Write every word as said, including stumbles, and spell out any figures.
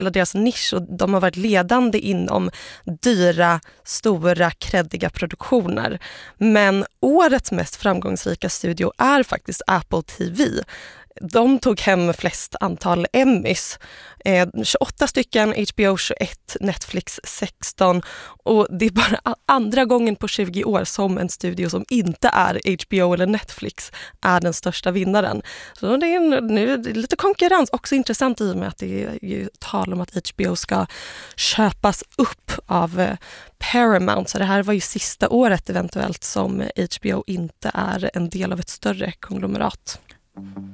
eller deras nisch, och de har varit ledande inom dyra, stora, kreddiga produktioner. Men årets mest framgångsrika studio är faktiskt Apple T V. De tog hem flest antal Emmys. Eh, tjugoåtta stycken, H B O tjugoett, Netflix sexton. Och det är bara andra gången på tjugo år som en studio som inte är H B O eller Netflix är den största vinnaren. Så det är, en, nu, det är lite konkurrens. Också intressant i och med att det är ju tal om att H B O ska köpas upp av eh, Paramount. Så det här var ju sista året eventuellt som H B O inte är en del av ett större konglomerat.